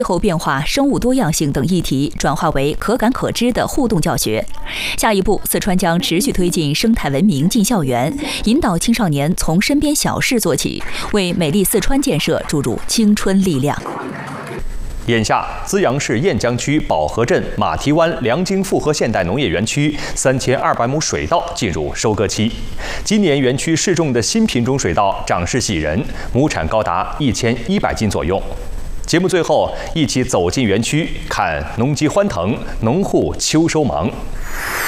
气候变化、生物多样性等议题转化为可感可知的互动教学。下一步，四川将持续推进生态文明进校园，引导青少年从身边小事做起，为美丽四川建设注入青春力量。 眼下，资阳市雁江区保河镇马蹄湾良经复合现代农业园区3200亩水稻进入收割期。今年园区试种的新品种水稻长势喜人，亩产高达1100斤左右。节目最后，一起走进园区，看农机欢腾，农户秋收忙。